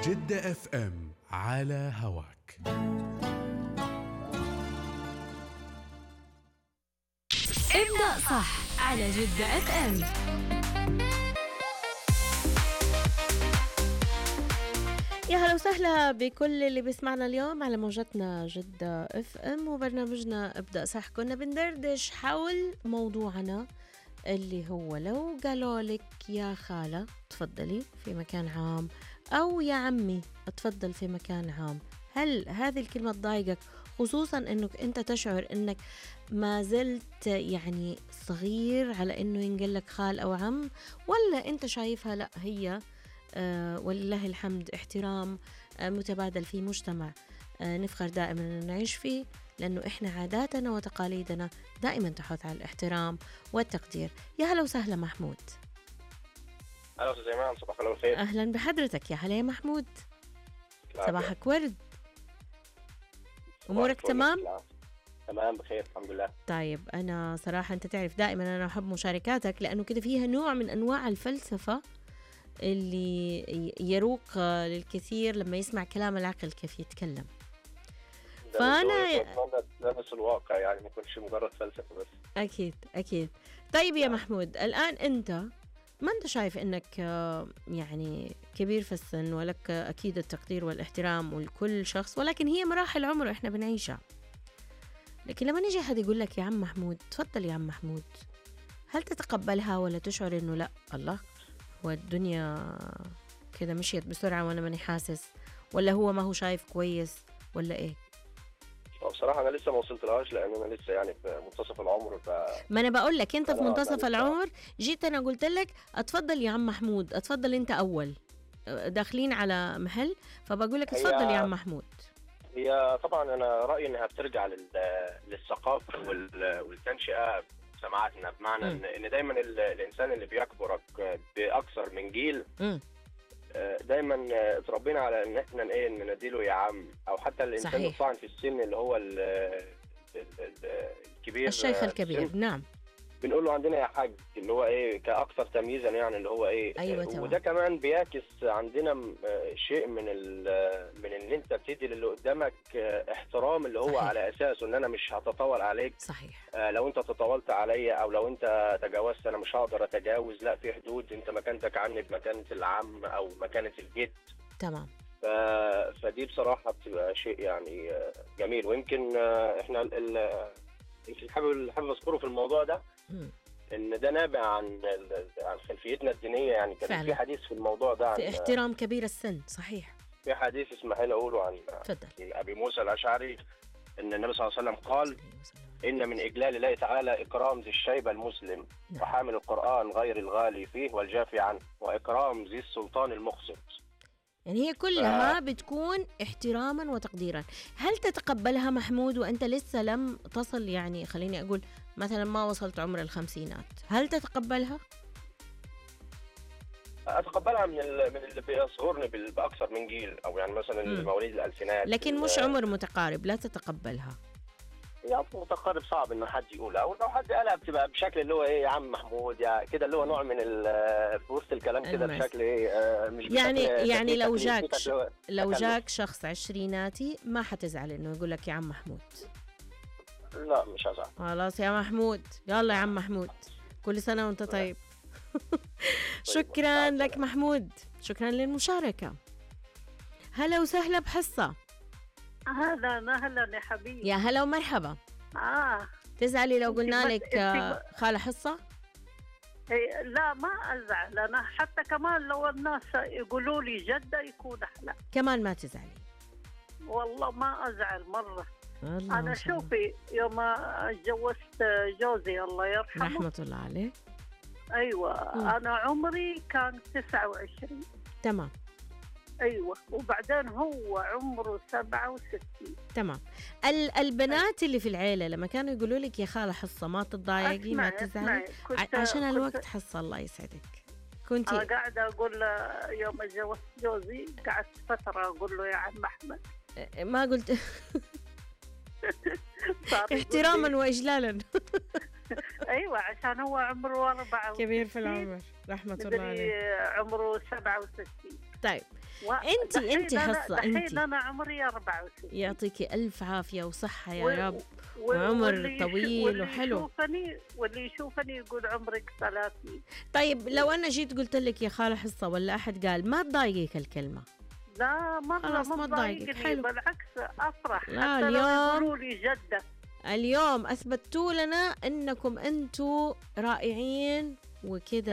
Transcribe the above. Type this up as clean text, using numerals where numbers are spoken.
جدة اف ام على هواك. ابدأ صح على جدة اف ام. يا هلا وسهلا بكل اللي بيسمعنا اليوم على موجتنا جدة اف ام وبرنامجنا ابدأ صح. كنا بندردش حول موضوعنا اللي هو لو قالوا لك يا خالة تفضلي في مكان عام أو يا عمي تفضل في مكان عام، هل هذه الكلمة تضايقك؟ خصوصا أنك أنت تشعر أنك ما زلت يعني صغير على أنه ينقلك خال أو عم، ولا أنت شايفها لا هي ولله الحمد احترام متبادل في مجتمع نفخر دائما أن نعيش فيه، لأنه إحنا عاداتنا وتقاليدنا دائما تحث على الاحترام والتقدير. يا هلا وسهلا محمود. أهلا أستاذ إيمان، صباح الله الخير. أهلا بحضرتك. يا هلا يا محمود، صباحك ورد. أمورك تمام؟ تمام بخير الحمد لله. طيب أنا صراحة أنت تعرف دائما أنا أحب مشاركاتك، لأنه كده فيها نوع من أنواع الفلسفة اللي يروق للكثير لما يسمع كلام العقل كيف يتكلم. فأنا نفس الواقع يعني ما يكونش مجرد فلسفة بس. أكيد. طيب يا محمود، الآن أنت ما أنت شايف أنك يعني كبير في السن ولك أكيد التقدير والاحترام لكل شخص، ولكن هي مراحل عمر إحنا بنعيشها. لكن لما نيجي أحد يقول لك يا عم محمود تفضل يا عم محمود، هل تتقبلها ولا تشعر إنه لا الله والدنيا كده مشيت بسرعة وأنا ماني حاسس، ولا هو ما هو شايف كويس ولا إيه؟ بصراحة أنا لسه ما وصلت لهاش، لأن أنا لسه يعني في منتصف العمر. ما أنا بقول لك أنت في منتصف العمر، جيت أنا قلت لك أتفضل يا عم محمود، أتفضل أنت أول، داخلين على محل فبقول لك أتفضل يا عم محمود. هي طبعا أنا رأيي إنها بترجع للثقافة والتنشئة سماعاتنا، بمعنى إن دايما الإنسان اللي بيكبرك بأكثر من جيل دايما اتربينا على ان احنا نديله يا عم، او حتى الانسان الطاعن في السن اللي هو الكبير، الشيخ الكبير، نعم بنقول له عندنا يا حاج، اللي هو كأكثر تمييزا، يعني اللي هو أيوة وده كمان بيعكس عندنا شيء من ان انت بتدي للي قدامك احترام، اللي هو صحيح. على اساسه ان انا مش هتطاول عليك. صحيح. لو انت تطاولت عليا او لو انت تجاوزت انا مش هقدر اتجاوز، لا في حدود، انت مكانتك عني بمكانة العم او مكانة الجد. تمام. فدي بصراحة بتبقى شيء يعني جميل. ويمكن احنا يمكن حابب اذكره في الموضوع ده ان ده نابع عن خلفيتنا الدينيه، يعني كان في حديث في الموضوع ده في احترام كبير السن. صحيح. في حديث اسمح لي اقوله عن ابي موسى الاشعري، ان النبي صلى الله عليه وسلم قال ان من اجلال الله تعالى اكرام ذي الشيبه المسلم، وحامل القران غير الغالي فيه والجافي عنه، واكرام ذي السلطان المقسط. يعني هي كلها بتكون احتراما وتقديرا. هل تتقبلها محمود وأنت لسه لم تصل، يعني خليني أقول مثلا ما وصلت عمر الخمسينات، هل تتقبلها؟ أتقبلها من اللي بيصغرني بأكثر من جيل، أو يعني مثلا مواليد الألفينات، لكن مش عمر متقارب لا تتقبلها. يعني متقارب صعب إنه حد يقولها، أو لو حد قالها بتبقى بشكل اللي هو يا عم محمود يا كده، اللي هو نوع من في وسط الكلام كده بشكل مش يعني لو جاك شخص عشريناتي ما حتزعل إنه يقول لك يا عم محمود؟ لا مش هزعل. خلاص يا محمود، يلا يا عم محمود، كل سنة وأنت طيب. شكرا لك محمود، شكرا للمشاركة. هلا وسهلا بحصة. هلا يا حبيبي. يا هلا ومرحبا. تزعلي لو قلنا لك خالة حصة؟ لا ما أزعل أنا، حتى كمان لو الناس يقولوا لي جدة يكون أحلى كمان ما تزعلي؟ والله ما أزعل مرة. أنا شوفي يوم اتجوزت جوزي الله يرحمه رحمة الله عليه، أيوة أنا عمري كان 29. تمام. أيوة، وبعدين هو عمره 67. تمام. البنات اللي في العيلة لما كانوا يقولوا لك يا خالة حصة ما تتضايقي ما تزعلي؟ عشان الوقت حصة الله يسعدك كنتي أنا قاعدة أقول يوم اتجوزت جوزي قعدت فترة أقول له يا عم أحمد، ما قلت احتراما وإجلالا. ايوه عشان هو عمره 64 كبير في العمر رحمة الله عليه. عمره 67. طيب انت حصة انت انا عمري 64. يعطيكي الف عافية وصحة يا رب، وعمر طويل وحلو. واللي يشوفني يقول عمرك 30. طيب لو انا جيت قلت لك يا خالة حصة ولا احد قال ما تضايقك الكلمة؟ لا مرة ما تضايقك. حلو، بالعكس افرح. لا حتى اليوم لو يقولوا لي جدة، اليوم اثبتوا لنا انكم انتوا رائعين وكذا